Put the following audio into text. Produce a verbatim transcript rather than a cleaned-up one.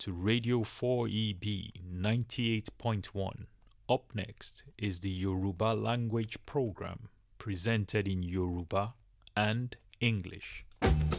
to Radio four E B ninety-eight point one. Up next is the Yoruba language program presented in Yoruba and English.